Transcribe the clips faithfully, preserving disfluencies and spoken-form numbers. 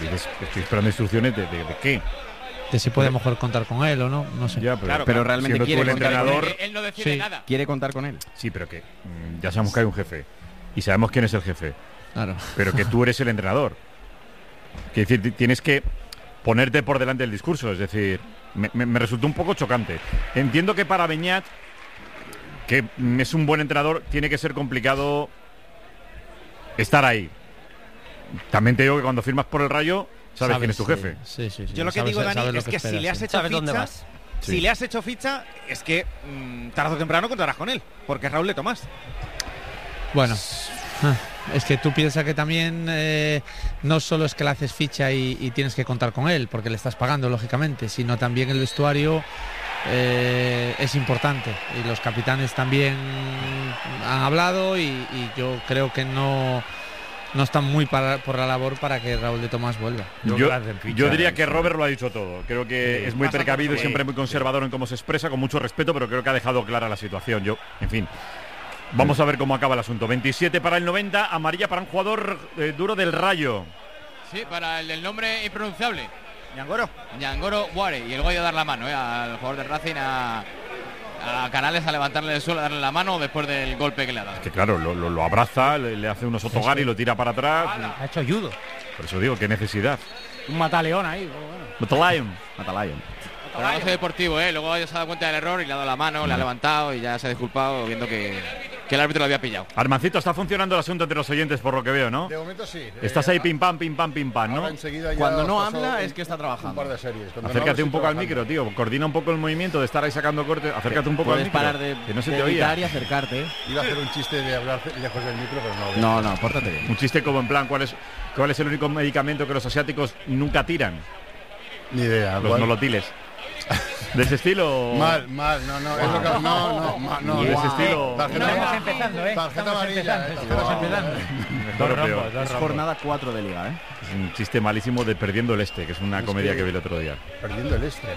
dices, estoy esperando instrucciones de, de, de qué. De si puede mejor contar con él o no, no sé. Ya, pero, claro, pero realmente quiere el entrenador, él, él no decide sí. nada. Quiere contar con él. Sí, pero que mmm, ya sabemos que hay un jefe y sabemos quién es el jefe. Claro. Pero que tú eres el entrenador. Quiere decir, tienes que ponerte por delante del discurso. Es decir, me, me, me resultó un poco chocante. Entiendo que para Beñat, que es un buen entrenador, tiene que ser complicado estar ahí. También te digo que cuando firmas por el Rayo, sabes, sabes quién es tu jefe. Sí, sí, sí. Yo lo que sabes, digo, Dani, es lo que, que si esperas, le has sí. hecho ¿Sabes ficha, dónde vas? si Sí. le has hecho ficha, es que mmm, tarde o temprano contarás con él, porque es Raúl de Tomás. Bueno, es que tú piensas que también eh, no solo es que le haces ficha y, y tienes que contar con él, porque le estás pagando, lógicamente, sino también el vestuario eh, es importante. Y los capitanes también han hablado y, y yo creo que no... No están muy para, por la labor para que Raúl de Tomás vuelva. Yo, yo, yo diría que Robert lo ha dicho todo. Creo que sí, es muy precavido y siempre muy conservador en cómo se expresa, con mucho respeto, pero creo que ha dejado clara la situación. Yo, en fin, vamos a ver cómo acaba el asunto. veintisiete para el noventa, amarilla para un jugador eh, duro del Rayo. Sí, para el del nombre impronunciable. Ñangoro. Ñangoro Ware. Y luego ha ido a dar la mano eh, al jugador del Racing, a, a Canales, a levantarle del suelo, a darle la mano después del golpe que le ha dado. Es que claro, lo, lo, lo abraza, le, le hace unos otogari y lo tira para atrás. Ha hecho judo. Por eso digo, qué necesidad. Un mataleón ahí. Bueno. Matalion. Matalion. Pero no hace deportivo, ¿eh? Luego se ha dado cuenta del error y le ha dado la mano, le ha levantado y ya se ha disculpado viendo que, que el árbitro lo había pillado. Armancito, está funcionando el asunto entre los oyentes por lo que veo, ¿no? De momento sí. Estás ahí pim pam, pim pam, pim pam, ¿no? Cuando no habla es que está trabajando. Un par de series. Acércate no un poco al micro, tío. Coordina un poco el movimiento de estar ahí sacando cortes. Acércate un poco al micro. Puedes parar de, que no se de te oía. y acercarte. Iba a hacer un chiste de hablar lejos del micro, pero no. No, no, pórtate bien. Un chiste como en plan, ¿cuál es, cuál es el único medicamento que los asiáticos nunca tiran? Ni idea. Los nolotiles. ¿De ese estilo? Mal, mal, no, no, es lo que, no, no, no, no. ¿De ese estilo? Tarjeta, No, estamos empezando, ¿eh? Tarjeta Estamos amarilla. empezando, Tarjeta estamos amarilla. empezando. Mejor o peor. Es jornada cuatro de liga, ¿eh? Es un chiste malísimo de Perdiendo el Este, que es una Es comedia que- que vi el otro día. Perdiendo el este.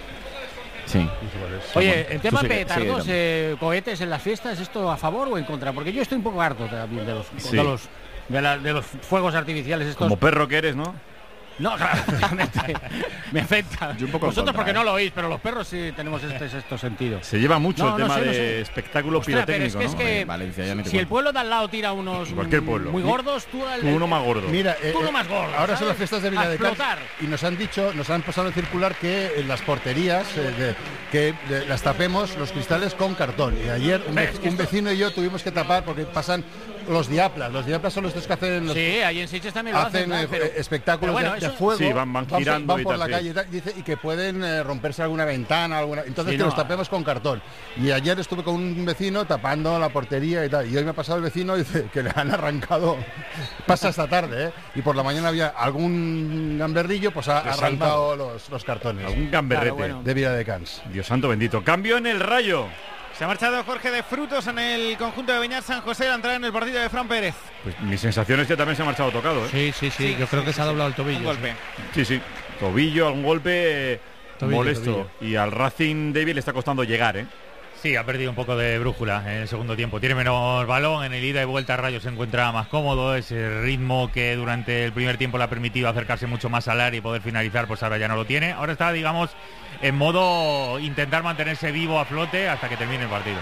Sí. Oye, el tema Tú sigue, petardos, sigue, eh, cohetes en las fiestas, ¿es esto a favor o en contra? Porque yo estoy un poco harto también de los, Sí. de los, de, la- de los fuegos artificiales estos. Como perro que eres, ¿no? No, realmente me afecta. Yo un poco en Vosotros contra, porque ¿eh? no lo oís, pero los perros sí tenemos este sexto sentido. Se lleva mucho No, el no tema sé, no de sé. espectáculo Ostras, pero pirotécnico, es que, ¿no? es que Valencia, ya ni te si el cuento. pueblo de al lado tira unos Cualquier pueblo. muy gordos, tú, al, Tú uno más gordo. Mira, eh, tú uno eh, más gordo. ahora son ¿sabes? las fiestas de A Villa de Cans explotar. y nos han dicho, nos han pasado a circular que en las porterías eh, de- que de- las tapemos los cristales con cartón. Y ayer un, ve- un vecino y yo tuvimos que tapar porque pasan los diaplas. Los diaplas son los tres que hacen los, Sí, ahí en Sitges también lo hacen hacen. eh, pero- eh, espectáculos pero bueno, de, de eso- fuego. Sí, van- van girando van y por tal, la sí. calle y, tal, dice, y que pueden eh, romperse alguna ventana, alguna. Entonces Sí, que no. los tapemos con cartón. Y ayer estuve con un vecino tapando la portería y tal. Y hoy me ha pasado el vecino y dice que le han arrancado. Pasa esta tarde, ¿eh? Y por la mañana había algún gamberrillo, pues ha Te arrancado los, los cartones. Algún gamberrete. Claro, bueno. De Villa de Cans. Dios santo bendito. Cambio en el Rayo. Se ha marchado Jorge de Frutos en el conjunto de Beñat San José a entrar en el partido de Fran Pérez. Pues mi sensación es que también se ha marchado tocado, ¿eh? Sí, sí, sí, Sí, yo creo sí, que sí, se ha sí. doblado el tobillo. Un golpe. Sí, sí. Tobillo, algún golpe eh, Tobillo, molesto. tobillo. Y al Racing David le está costando llegar, ¿eh? Sí, ha perdido un poco de brújula en el segundo tiempo. Tiene menos balón, en el ida y vuelta Rayo se encuentra más cómodo. Ese ritmo que durante el primer tiempo le ha permitido acercarse mucho más al área y poder finalizar, pues ahora ya no lo tiene. Ahora está, digamos, en modo intentar mantenerse vivo a flote hasta que termine el partido.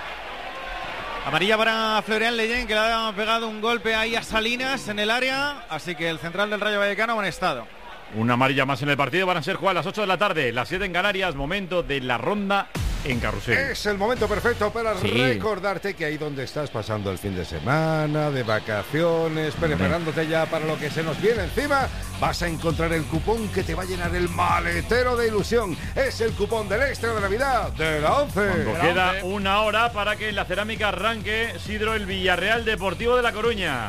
Amarilla para Florian Leyen, que le ha pegado un golpe ahí a Salinas en el área. Así que el central del Rayo Vallecano en estado. Una amarilla más en el partido. Van a ser jugadas a las ocho de la tarde, las siete en Canarias. Momento de la ronda en carrusel. Es el momento perfecto para Sí. recordarte que ahí donde estás pasando el fin de semana, de vacaciones, preparándote ya para lo que se nos viene encima, vas a encontrar el cupón que te va a llenar el maletero de ilusión. Es el cupón del extra de Navidad de la once. Cuando queda una hora para que en la cerámica arranque Sidro el Villarreal Deportivo de La Coruña.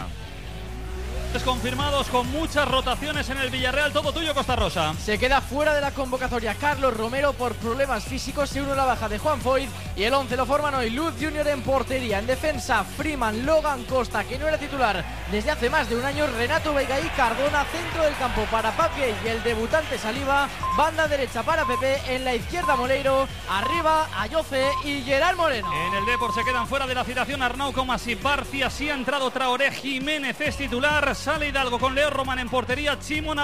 Confirmados con muchas rotaciones en el Villarreal, todo tuyo Costa Rosa. Se queda fuera de la convocatoria Carlos Romero por problemas físicos, se une a la baja de Juan Foyt y el once lo forman hoy Luz Junior en portería. En defensa, Freeman, Logan Costa, que no era titular desde hace más de un año, Renato Veiga y Cardona, centro del campo para Papié y el debutante Saliba, banda derecha para Pepe, en la izquierda Moleiro, arriba Ayoce y Gerard Moreno. En el Depor se quedan fuera de la citación Arnau Comas y Barcia, sí ha entrado Traoré, Jiménez es titular, sale Hidalgo con Leo Román en portería, Chimona